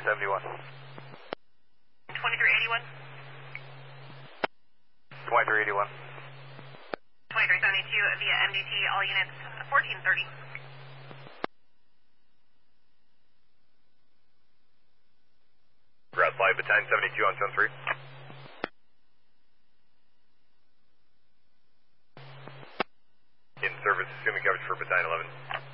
2371. 2381. 2381. 2372 via MDT, all units 1430. Route 5, Battalion 72 on 10-3. In service, assuming coverage for Battalion 11.